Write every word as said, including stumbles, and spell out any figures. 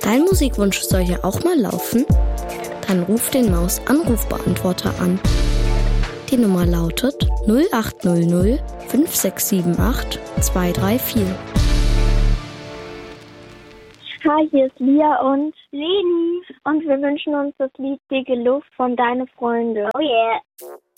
Dein Musikwunsch soll ja auch mal laufen? Dann ruf den Maus-Anrufbeantworter an. Die Nummer lautet null acht null null fünf sechs sieben acht zwei drei vier. Hi, hier ist Lia und Leni und wir wünschen uns das Lied Dicke Luft von Deine Freunde. Oh yeah.